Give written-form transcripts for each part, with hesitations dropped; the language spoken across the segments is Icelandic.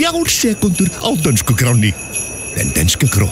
3 sekúndur á dönsku krónni. Den danske krón.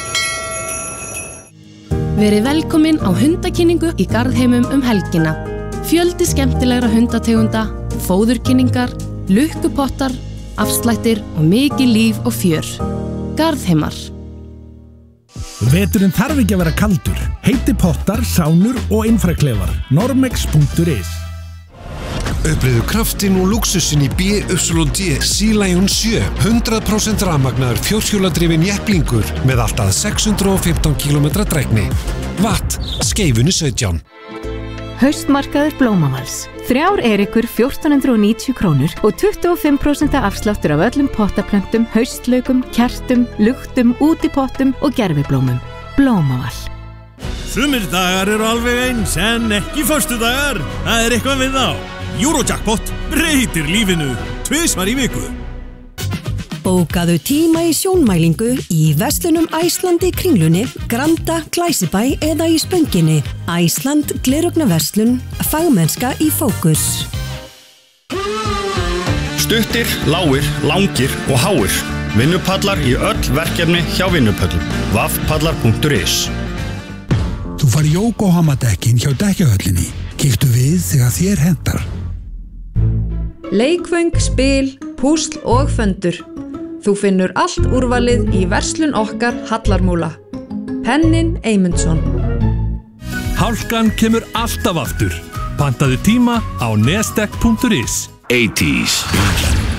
Verið velkomin á hundakynningu í Garðheimum helgina. Fjöldi skemmtilegra hundategunda, fóðurkynningar, lukkupottar, afslættir og mikið líf og fjör. Garðheimar. Veturinn þarf ekki að vera kaldur. Heiti pottar, sánur og infraklefar. Normex.is. Upplifðu kraftinn og lúxusinn í BYD Sea Lion 7. 100% rafmagnaður fjórhjóladrifinn jepplingur með allt að 615 km drægni. Watt, skeifunni 17. Haustmarkaður Blómavals. 3 erikur 1490 krónur og 25% afsláttur af öllum pottaplöntum, haustlaukum, kertum, luktum, útipottum og gerviblómum. Blómaval. Sumir dagar eru alveg eins en ekki föstudagar. Það er eitthvað við þá. Eurojackpot breytir lífinu 2 í viku. Bókaðu tíma í sjónmælingu í verslunum Æsland í Kringlunni, Granda, Glæsibæ eða í Spönginni. Æsland gleraugnverslun, fagmennska í fókus. Stuttir, lágir, langir og háir. Vinnupallar í öll verkefni hjá Vinnupöllum. Vafpallar.is. Þú fær Yokohama-dekkin hjá dekkjahöllinni. Kíktu við þegar þér hentar. Leikföng, spil, púsl og föndur. Þú finnur allt úrvalið í verslun okkar Hallarmúla. Pennin Eymundsson. Hálkan kemur alltaf aftur. Pantaðu tíma á nestek.is. 80s.